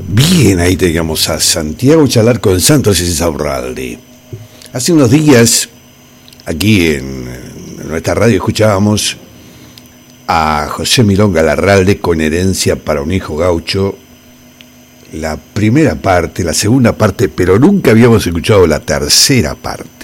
Bien, ahí teníamos a Santiago Chalar con Santos Insaurralde. Hace unos días, aquí en nuestra radio, escuchábamos a José Milonga Larralde con Herencia para un hijo gaucho. La primera parte, la segunda parte, pero nunca habíamos escuchado la tercera parte.